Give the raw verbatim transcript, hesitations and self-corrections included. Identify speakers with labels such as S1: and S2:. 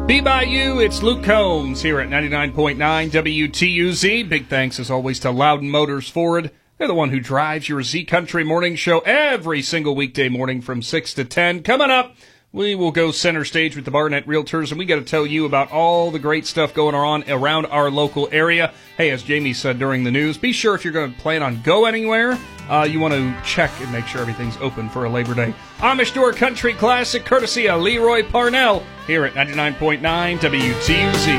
S1: Be By You, it's Luke Combs here at ninety-nine point nine W T U Z. Big thanks, as always, to Loudon Motors Ford. They're the one who drives your Z Country Morning Show every single weekday morning from six to ten. Coming up, we will go center stage with the Barnett Realtors, and we got to tell you about all the great stuff going on around our local area. Hey, as Jamie said during the news, be sure if you're going to plan on go anywhere, uh, you want to check and make sure everything's open for a Labor Day Amish Door Country Classic, courtesy of Leroy Parnell, here at ninety-nine point nine W T U Z.